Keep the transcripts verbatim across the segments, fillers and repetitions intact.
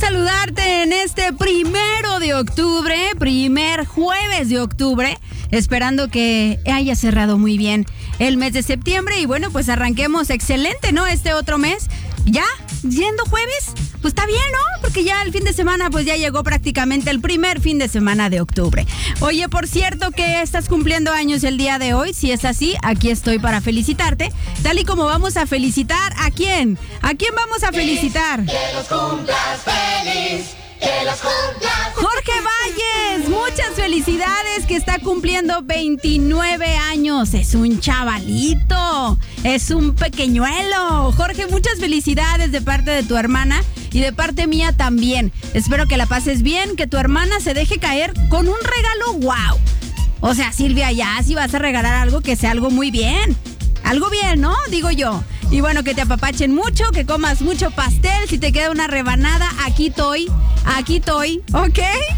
saludarte en este primero de octubre, primer jueves de octubre, esperando que haya cerrado muy bien el mes de septiembre y bueno, pues arranquemos excelente, ¿no? Este otro mes, ya, siendo jueves, pues está bien, ¿no? Porque ya el fin de semana, pues ya llegó prácticamente el primer fin de semana de octubre. Oye, por cierto que estás cumpliendo años el día de hoy, si es así, aquí estoy para felicitarte, tal y como vamos a felicitar, ¿a quién? ¿A quién vamos a felicitar? Que los cumplas feliz, que los cumplas. Jorge Valles, muchas felicidades, que está cumpliendo veintinueve años, es un chavalito, es un pequeñuelo. Jorge, muchas felicidades de parte de tu hermana y de parte mía también. Espero que la pases bien, que tu hermana se deje caer con un regalo wow. O sea, Silvia, ya si vas a regalar algo, que sea algo muy bien. Algo bien, ¿no? Digo yo. Y bueno, que te apapachen mucho, que comas mucho pastel. Si te queda una rebanada, aquí estoy. Aquí estoy, ¿ok?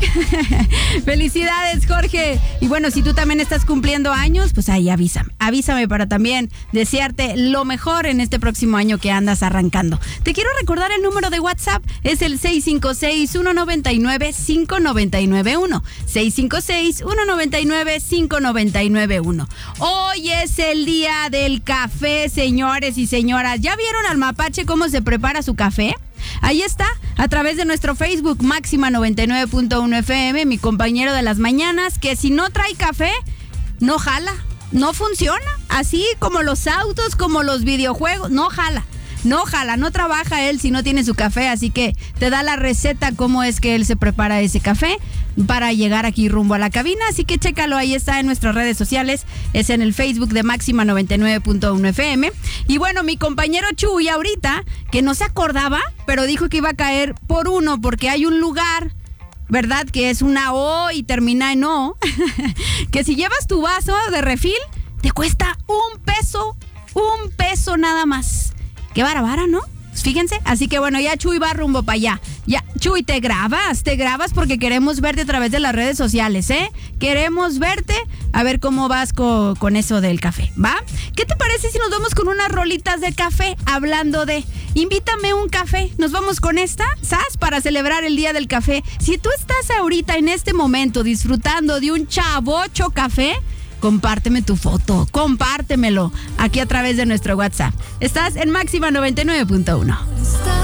Felicidades, Jorge. Y bueno, si tú también estás cumpliendo años, pues ahí avísame. Avísame para también desearte lo mejor en este próximo año que andas arrancando. Te quiero recordar el número de WhatsApp. Es el seis cinco seis, uno nueve nueve, cinco nueve nueve uno. seis cinco seis, uno nueve nueve, cinco nueve nueve uno. Hoy es el día del café, señores y señoras. ¿Ya vieron al mapache cómo se prepara su café? Ahí está, a través de nuestro Facebook Máxima noventa y nueve punto uno F M, mi compañero de las mañanas, que si no trae café, no jala, no funciona. Así como los autos, como los videojuegos, no jala. No jala, no trabaja él si no tiene su café, así que te da la receta cómo es que él se prepara ese café para llegar aquí rumbo a la cabina, así que chécalo, ahí está en nuestras redes sociales, es en el Facebook de Máxima noventa y nueve punto uno F M. Y bueno, mi compañero Chuy ahorita, que no se acordaba, pero dijo que iba a caer por uno, porque hay un lugar, ¿verdad? Que es una O y termina en O, que si llevas tu vaso de refil, te cuesta un peso, un peso nada más. Qué barabara, ¿no? Fíjense, así que bueno, ya Chuy va rumbo para allá. Ya, Chuy, te grabas, te grabas porque queremos verte a través de las redes sociales, ¿eh? Queremos verte, a ver cómo vas con, con eso del café, ¿va? ¿Qué te parece si nos vamos con unas rolitas de café? Hablando de, invítame un café. Nos vamos con esta, ¿sabes? Para celebrar el día del café. Si tú estás ahorita en este momento disfrutando de un chavocho café, compárteme tu foto, compártemelo aquí a través de nuestro WhatsApp. Estás en Máxima noventa y nueve punto uno.